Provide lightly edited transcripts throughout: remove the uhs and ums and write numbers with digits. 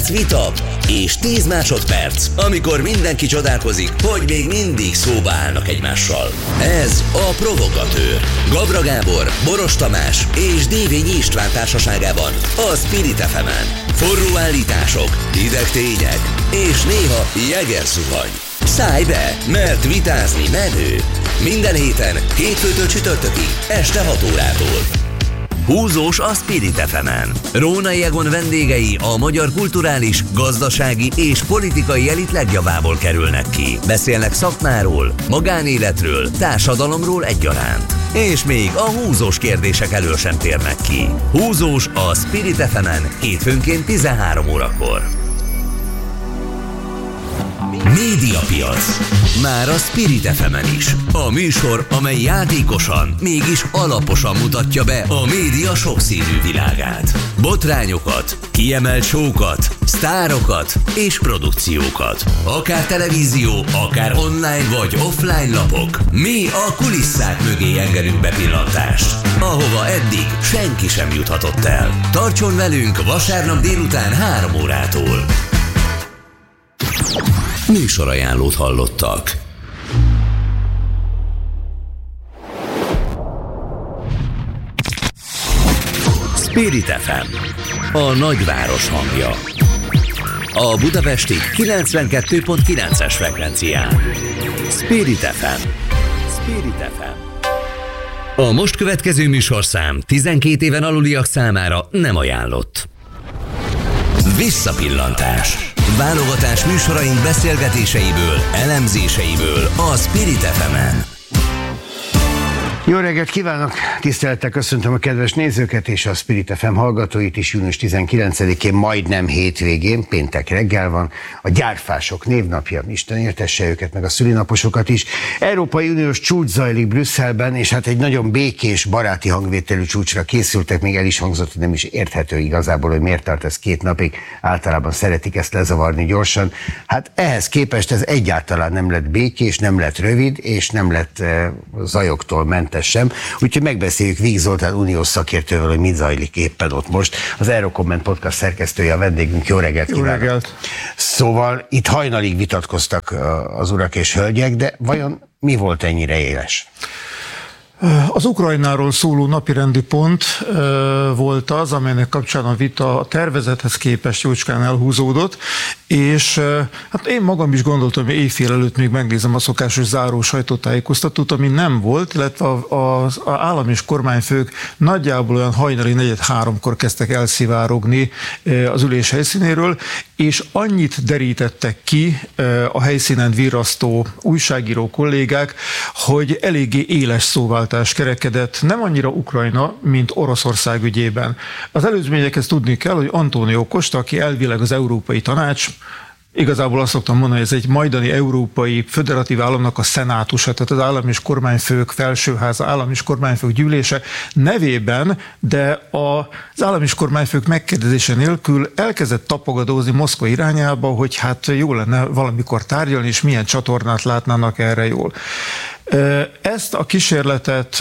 perc vita és 10 másodperc, amikor mindenki csodálkozik, hogy még mindig szóba állnak egymással. Ez a Provokatőr. Gabra Gábor, Boros Tamás és Dévényi István társaságában a Spirit FM-en. Forró állítások, hideg tények és néha jegerzuhany. Szállj be, mert vitázni menő. Minden héten, hétfőtől csütörtökig, este 6 órától. Húzós a Spirit FM-en. Rónai Egon vendégei a magyar kulturális, gazdasági és politikai elit legjavából kerülnek ki. Beszélnek szakmáról, magánéletről, társadalomról egyaránt. És még a húzós kérdések elől sem térnek ki. Húzós a Spirit FM-en hétfőnként 13 órakor. Médiapiac. Már a Spirit FM-en is. A műsor, amely játékosan, mégis alaposan mutatja be a média sokszínű világát. Botrányokat, kiemelt show-kat, sztárokat és produkciókat. Akár televízió, akár online vagy offline lapok. Mi a kulisszák mögé engedünk bepillantást, ahova eddig senki sem juthatott el. Tartson velünk vasárnap délután 3 órától. Műsorajánlót hallottak. Spirit FM, a nagyváros hangja. A budapesti 92.9-es frekvencián. Spirit FM. Spirit FM. A most következő műsorszám 12 éven aluliak számára nem ajánlott. Visszapillantás. Válogatás műsoraink beszélgetéseiből, elemzéseiből a Spirit FM-en. Jó reggelt kívánok! Tisztelettel köszöntöm a kedves nézőket és a Spirit FM hallgatóit is. Június 19-én, majdnem hétvégén, péntek reggel van, a gyárfások névnapja. Isten éltesse őket, meg a szülinaposokat is. Európai Uniós csúcs zajlik Brüsszelben, és hát egy nagyon békés, baráti hangvételű csúcsra készültek, még el is hangzott, hogy nem is érthető igazából, hogy miért tart ez 2 napig. Általában szeretik ezt lezavarni gyorsan. Hát ehhez képest ez egyáltalán nem lett békés, nem lett rövid, és nem lett zajoktól mentes sem. Úgyhogy megbeszéljük Víg Zoltán uniós szakértővel, hogy mit zajlik éppen ott most. Az Eurokomment podcast szerkesztője a vendégünk. Jó reggelt kívánok! Jó reggelt! Szóval itt hajnalig vitatkoztak az urak és hölgyek, de vajon mi volt ennyire éles? Az Ukrajnáról szóló napirendi pont volt az, amelynek kapcsán a vita a tervezethez képest jócskán elhúzódott, és hát én magam is gondoltam, hogy éjfél előtt még megnézem a szokásos záró sajtótájékoztatót, ami nem volt, illetve az állam és kormányfők nagyjából olyan hajnali 4:30-kor kezdtek elszivárogni az ülés helyszínéről, és annyit derítettek ki a helyszínen virrasztó újságíró kollégák, hogy eléggé éles szóváltás kerekedett, nem annyira Ukrajna, mint Oroszország ügyében. Az előzményekhez tudni kell, hogy Antónió Costa, aki elvileg az Európai Tanács, igazából azt szoktam mondani, hogy ez egy majdani európai föderatív államnak a szenátusa, tehát az állam és kormányfők felsőháza, állam és kormányfők gyűlése nevében, de az állam és kormányfők megkérdezése nélkül elkezdett tapogatózni Moszkva irányába, hogy hát jó lenne valamikor tárgyalni, és milyen csatornát látnának erre jól. Ezt a kísérletet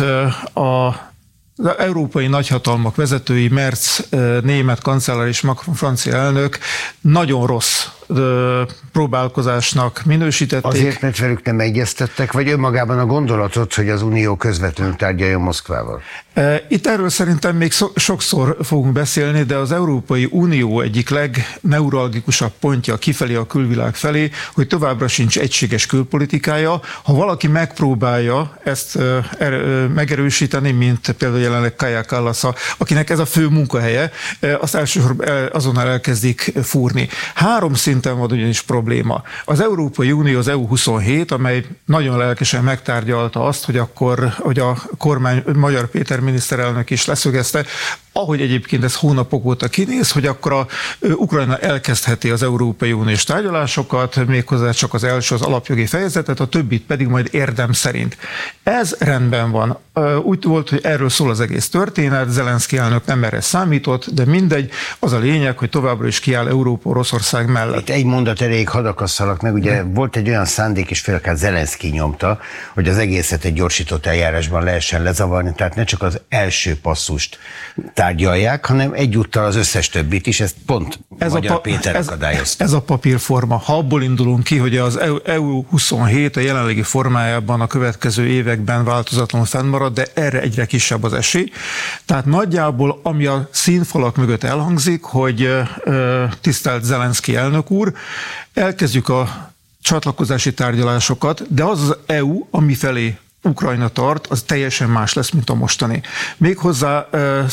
az európai nagyhatalmak vezetői, Merz német kancellár és Macron francia elnök nagyon rossz próbálkozásnak minősítették. Azért, mert velük nem egyeztettek, vagy önmagában a gondolatot, hogy az Unió közvetlenül tárgyaljon Moszkvával? Itt erről szerintem még sokszor fogunk beszélni, de az Európai Unió egyik legneuralgikusabb pontja kifelé a külvilág felé, hogy továbbra sincs egységes külpolitikája. Ha valaki megpróbálja ezt megerősíteni, mint például jelenleg Kaja Kallas, akinek ez a fő munkahelye, azt elsősorban azonnal elkezdik fúrni. 3 szinten van ugyanis probléma. Az Európai Unió, az EU27, amely nagyon lelkesen megtárgyalta azt, hogy a kormány, Magyar Péter miniszterelnök is leszögezte, ahogy egyébként ez hónapok óta kinéz, hogy akkor a Ukrajna elkezdheti az Európai Uniós tárgyalásokat, méghozzá csak az első, az alapjogi fejezetet, a többit pedig majd érdem szerint. Ez rendben van. Úgy volt, hogy erről szól az egész történet, Zelenszky elnök nem erre számított, de mindegy, az a lényeg, hogy továbbra is kiáll Európa Oroszország mellett. Itt egy mondat erejéig hadd akasszalak meg, ugye volt egy olyan szándék, és félakár Zelenszky nyomta, hogy az egészet egy gyorsított eljárásban lehessen lezavarni, tehát ne csak az első passzust tárgyalják, hanem egyúttal az összes többit is, ezt pont Magyar Péter akadályozta. Ez a papírforma. Ha abból indulunk ki, hogy az EU27 a jelenlegi formájában a következő években változatlanul fennmarad, de erre egyre kisebb az esély. Tehát nagyjából, ami a színfalak mögött elhangzik, hogy tisztelt Zelenszky elnök úr, elkezdjük a csatlakozási tárgyalásokat, de az az EU, amifelé Ukrajna tart, az teljesen más lesz, mint a mostani. Méghozzá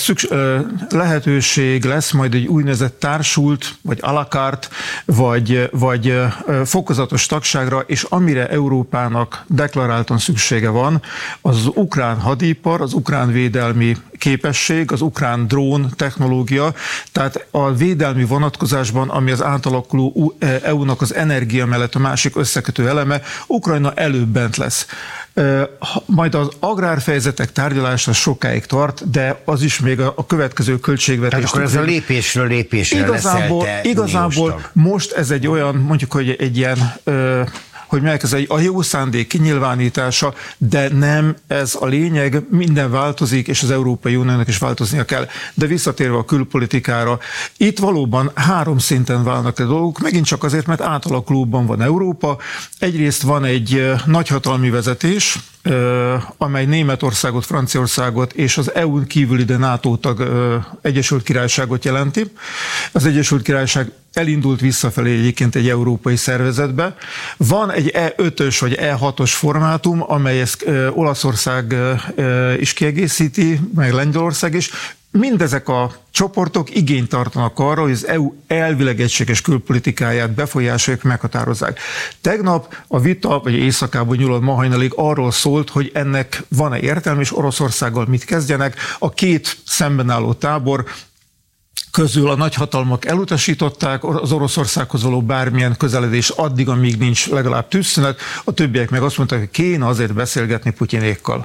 lehetőség lesz majd egy úgynevezett társult, vagy à la carte, vagy fokozatos tagságra, és amire Európának deklaráltan szüksége van, az ukrán hadipar, az ukrán védelmi képesség, az ukrán drón technológia, tehát a védelmi vonatkozásban, ami az átalakuló EU-nak az energia mellett a másik összekötő eleme, Ukrajna előbb bent lesz. Majd az agrárfejezetek tárgyalása sokáig tart, de az is még a következő költségvetés. Tehát akkor ez a lépésről lépésre igazából most ez egy olyan, mondjuk, hogy egy ilyen, hogy megkezdődik a jó szándék kinyilvánítása, de nem ez a lényeg, minden változik, és az Európai Uniónak is változnia kell. De visszatérve a külpolitikára, itt valóban 3 szinten válnak a dolgok, megint csak azért, mert átalakulóban van Európa. Egyrészt van egy nagyhatalmi vezetés, amely Németországot, Franciaországot és az EU-n kívüli, de NATO tag Egyesült Királyságot jelenti. Az Egyesült Királyság elindult visszafelé egyébként egy európai szervezetbe. Van egy E5-ös vagy E6-os formátum, amely ezt Olaszország is kiegészíti, meg Lengyelország is. Mindezek a csoportok igényt tartanak arra, hogy az EU elvileg egységes külpolitikáját befolyásolják, meghatározzák. Tegnap a vita, vagy éjszakában nyúlott ma hajnalig arról szólt, hogy ennek van-e értelme, és Oroszországgal mit kezdjenek. A két szemben álló tábor közül a nagyhatalmak elutasították az Oroszországhoz való bármilyen közeledés addig, amíg nincs legalább tűzszünet, a többiek meg azt mondták, hogy kéne azért beszélgetni Putyinékkal.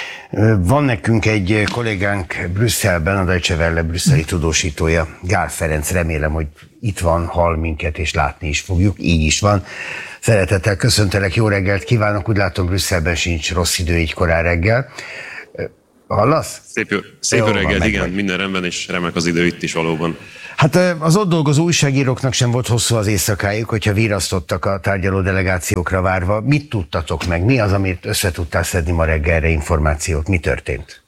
Van nekünk egy kollégánk Brüsszelben, a Deutsche Welle brüsszeli tudósítója, Gál Ferenc, remélem, hogy itt van, hall minket, és látni is fogjuk, így is van. Szeretettel köszöntelek, jó reggelt kívánok, úgy látom Brüsszelben sincs rossz idő így korán reggel. Hallasz? Szép reggelt, igen, minden rendben, és remek az idő itt is valóban. Hát az ott dolgozó újságíróknak sem volt hosszú az éjszakájuk, hogyha virasztottak a tárgyaló delegációkra várva. Mit tudtatok meg? Mi az, amit össze tudtál szedni ma reggelre információt? Mi történt?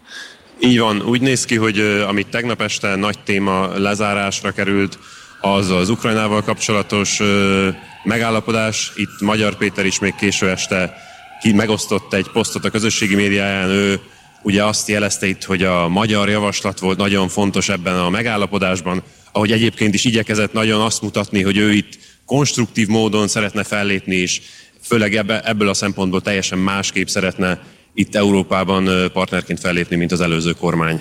Így van, úgy néz ki, hogy amit tegnap este nagy téma lezárásra került, az az Ukrajnával kapcsolatos megállapodás. Itt Magyar Péter is még késő este megosztott egy posztot a közösségi médiáján. Ő ugye azt jelezte itt, hogy a magyar javaslat volt nagyon fontos ebben a megállapodásban, ahogy egyébként is igyekezett nagyon azt mutatni, hogy ő itt konstruktív módon szeretne fellépni, és főleg ebből a szempontból teljesen másképp szeretne itt Európában partnerként fellépni, mint az előző kormány.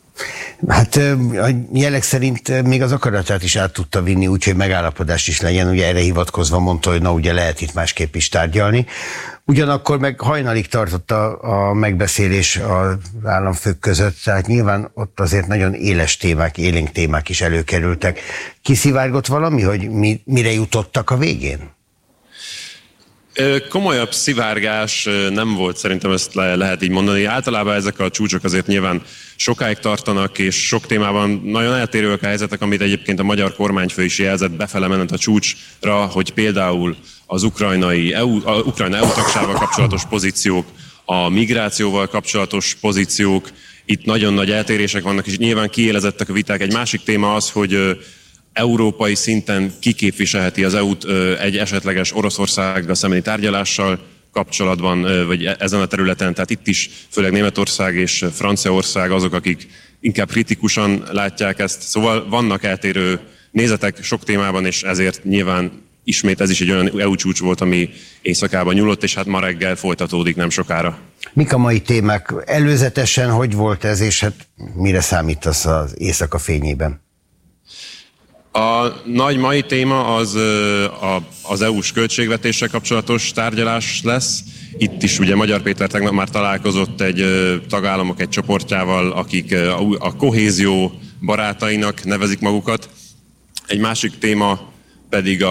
Hát a jelek szerint még az akaratát is át tudta vinni, úgyhogy megállapodás is legyen, ugye erre hivatkozva mondta, hogy na ugye lehet itt másképp is tárgyalni. Ugyanakkor meg hajnalig tartott a megbeszélés az államfők között, tehát nyilván ott azért nagyon éles témák, élénk témák is előkerültek. Kiszivárgott valami, hogy mire jutottak a végén? Komolyabb szivárgás nem volt, szerintem ezt lehet így mondani. Általában ezek a csúcsok azért nyilván sokáig tartanak, és sok témában nagyon eltérőek a helyzetek, amit egyébként a magyar kormányfő is jelzett befele menet a csúcsra, hogy például az Ukrajna EU tagsával kapcsolatos pozíciók, a migrációval kapcsolatos pozíciók, itt nagyon nagy eltérések vannak, és nyilván kiélezettek a viták. Egy másik téma az, hogy európai szinten kiképviselheti az EU-t egy esetleges Oroszországgal szembeni tárgyalással kapcsolatban, vagy ezen a területen. Tehát itt is főleg Németország és Franciaország azok, akik inkább kritikusan látják ezt. Szóval vannak eltérő nézetek sok témában, és ezért nyilván ismét ez is egy olyan EU csúcs volt, ami éjszakában nyúlott, és hát ma reggel folytatódik nem sokára. Mik a mai témák? Előzetesen hogy volt ez, és hát mire számítasz az éjszaka fényében? A nagy mai téma az EU-s költségvetéssel kapcsolatos tárgyalás lesz. Itt is ugye Magyar Péter tegnap már találkozott egy tagállamok egy csoportjával, akik a kohézió barátainak nevezik magukat. Egy másik téma pedig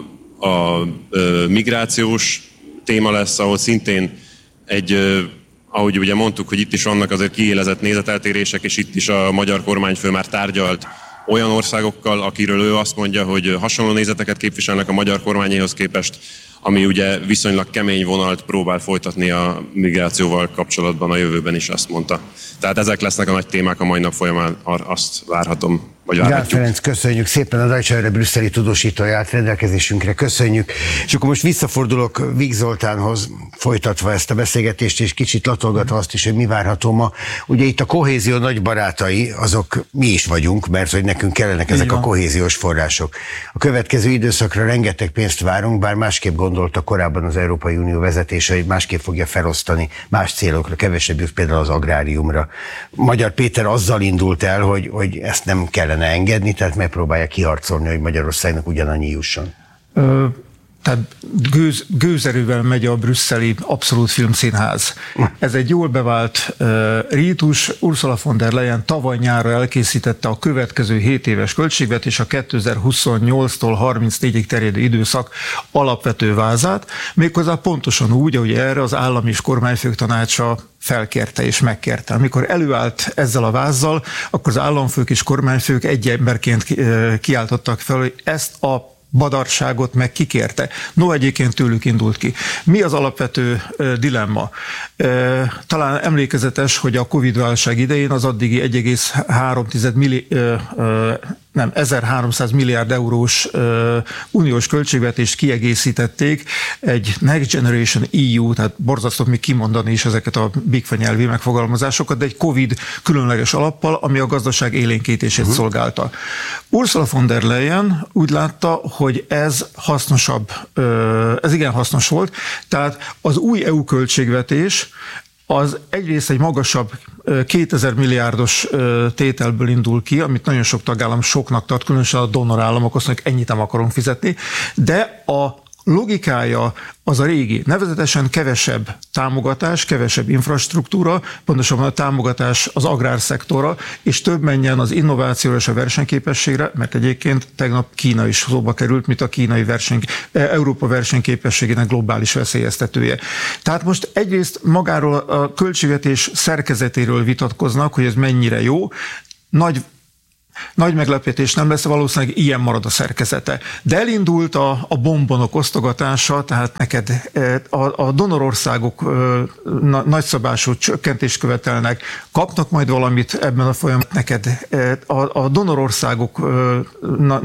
a migrációs téma lesz, ahol szintén ahogy ugye mondtuk, hogy itt is vannak azért kiélezett nézeteltérések, és itt is a magyar kormányfő már tárgyalt olyan országokkal, akiről ő azt mondja, hogy hasonló nézeteket képviselnek a magyar kormányéhoz képest, ami ugye viszonylag kemény vonalt próbál folytatni a migrációval kapcsolatban a jövőben is, azt mondta. Tehát ezek lesznek a nagy témák a mai nap folyamán, azt várhatom. Gál Ferenc, köszönjük szépen, a Deutsche Welle brüsszeli tudósítója állt rendelkezésünkre, köszönjük. És akkor most visszafordulok Vig Zoltánhoz, folytatva ezt a beszélgetést, és kicsit latolgatva azt is, hogy mi várható ma. Ugye itt a kohézió nagy barátai, azok mi is vagyunk, mert hogy nekünk kellenek ezek a kohéziós források. A következő időszakra rengeteg pénzt várunk, bár másképp gondolta korábban az Európai Unió vezetése, hogy másképp fogja felosztani más célokra, kevesebb jut például az agráriumra. Magyar Péter azzal indult el, hogy ezt nem kellene engedni, tehát megpróbálja kiharcolni, hogy Magyarországnak ugyanannyi jusson. Tehát gőzerővel megy a brüsszeli Abszolút Filmszínház. Ez egy jól bevált rítus. Ursula von der Leyen tavaly nyárra elkészítette a következő 7 éves költségvetés, a 2028-tól 34-ig terjedő időszak alapvető vázát, méghozzá pontosan úgy, ahogy erre az állam és kormányfők tanácsa felkérte és megkérte. Amikor előállt ezzel a vázzal, akkor az államfők és kormányfők egy emberként kiáltottak fel, hogy ezt a badarságot meg kikérte. No, egyébként tőlük indult ki. Mi az alapvető dilemma? Talán emlékezetes, hogy a Covid-válság idején az addigi 1300 milliárd eurós uniós költségvetést kiegészítették egy Next Generation EU, tehát borzasztó még kimondani is ezeket a bigfa nyelvi megfogalmazásokat, de egy Covid különleges alappal, ami a gazdaság élénkítését szolgálta. Ursula von der Leyen úgy látta, hogy ez hasznosabb, ez igen hasznos volt, tehát az új EU költségvetés az egyrészt egy magasabb 2000 milliárdos tételből indul ki, amit nagyon sok tagállam soknak tart, különösen a donorállamok azt mondják, ennyit nem akarunk fizetni, de a logikája az a régi, nevezetesen kevesebb támogatás, kevesebb infrastruktúra, pontosabban a támogatás az agrárszektorra, és több menjen az innovációra és a versenyképességre, mert egyébként tegnap Kína is szóba került, mint a Európa versenyképességének globális veszélyeztetője. Tehát most egyrészt magáról a költségvetés szerkezetéről vitatkoznak, hogy ez mennyire jó, nagy meglepetés nem lesz, valószínűleg ilyen marad a szerkezete. De elindult a bombonok osztogatása, tehát neked a donorországok nagyszabású csökkentést követelnek, kapnak majd valamit ebben a folyamatban, neked a donorországok